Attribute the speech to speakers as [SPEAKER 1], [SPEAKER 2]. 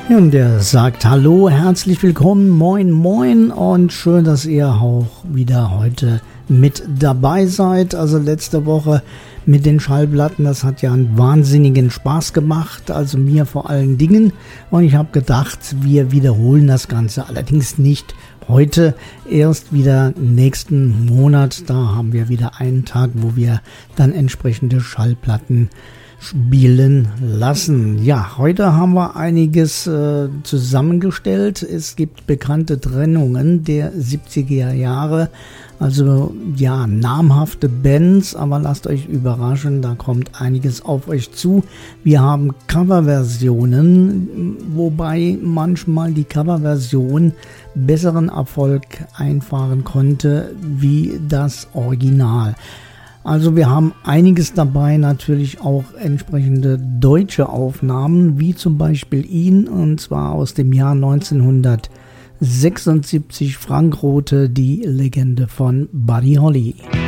[SPEAKER 1] Und er sagt hallo, herzlich willkommen, moin moin und schön, dass ihr auch wieder heute mit dabei seid. Also letzte Woche mit den Schallplatten, das hat ja einen wahnsinnigen Spaß gemacht, also mir vor allen Dingen. Und ich habe gedacht, wir wiederholen das Ganze, allerdings nicht heute, erst wieder nächsten Monat. Da haben wir wieder einen Tag, wo wir dann entsprechende Schallplatten spielen lassen. Ja, heute haben wir einiges zusammengestellt. Es gibt bekannte Trennungen der 70er Jahre, also ja, namhafte Bands, aber lasst euch überraschen, da kommt einiges auf euch zu. Wir haben Coverversionen, wobei manchmal die Coverversion besseren Erfolg einfahren konnte wie das Original. Also wir haben einiges dabei, natürlich auch entsprechende deutsche Aufnahmen, wie zum Beispiel ihn, und zwar aus dem Jahr 1976, Frank Rothe, die Legende von Buddy Holly.